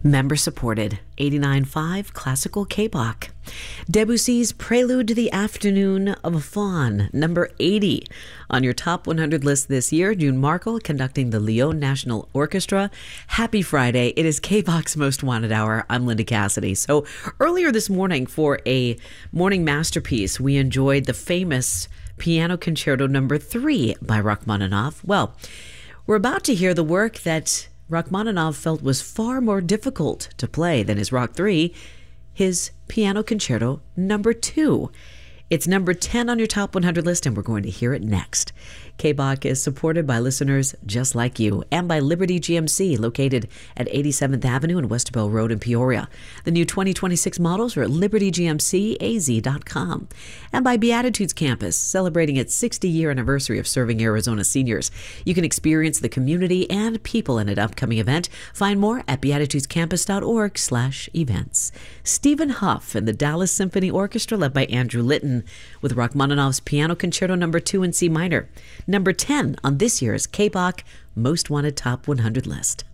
Member supported, 89.5 Classical K-Bach. Debussy's Prelude to the Afternoon of a Faun, number 80 on your top 100 list this year. June Markle conducting the Lyon National Orchestra. Happy Friday. It is K-Bach's Most Wanted Hour. I'm Linda Cassidy. So earlier this morning for a morning masterpiece, we enjoyed the famous Piano Concerto number 3 by Rachmaninoff. Well, we're about to hear the work that Rachmaninoff felt was far more difficult to play than his Rock 3, his Piano Concerto number 2. It's number 10 on your top 100 list, and we're going to hear it next. K-Bach is supported by listeners just like you and by Liberty GMC, located at 87th Avenue and Westerville Road in Peoria. The new 2026 models are at libertygmcaz.com. And by Beatitudes Campus, celebrating its 60-year anniversary of serving Arizona seniors. You can experience the community and people in an upcoming event. Find more at beatitudescampus.org/events. Stephen Huff and the Dallas Symphony Orchestra, led by Andrew Litton, with Rachmaninoff's Piano Concerto number 2 in C minor. Number 10 on this year's K-Bach Most Wanted Top 100 list.